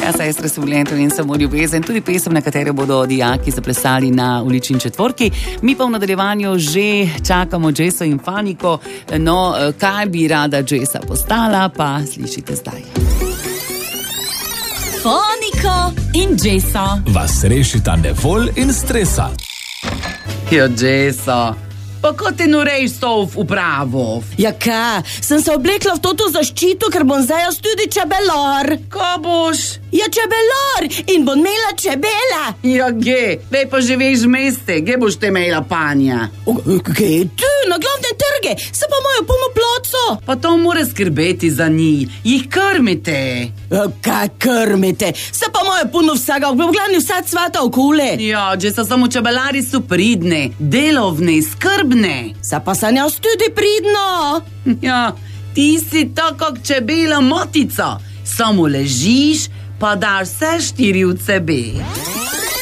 Ja, sestre so bile in samo ljubezen, tudi pesem, na katero bodo dijaki zaplesali na ulični četvorki. Mi pa v nadaljevanju že čakamo Džeso in Faniko. No, kaj bi rada Džesa postala, pa slišite zdaj. Faniko in Džesa vas rešita nevolj in stresa. Jo, Džeso, pa ko te norejš to v upravo? Ja, kaj? Sem se oblekla v to zaščito, ker bom zdaj jaz tudi čebelar. Ko boš? Ja, čebelar in bom imela čebela. Ja, ge, vej pa že veš meste, ge boš te imela panja. Ge, tu, na glavne trge, se pa imajo puno placo. Pa to mora skrbeti za njih, jih krmite. Kaj krmite? Se pa imajo puno vsega, v glavni vsa cvata okole. Ja, že so samo čebelari so pridne, delovne, skrbne. Se pa sem jaz tudi pridno. Ja, ti si tako kot čebela motica, samo ležiš, pa daš vse 4 v sebe.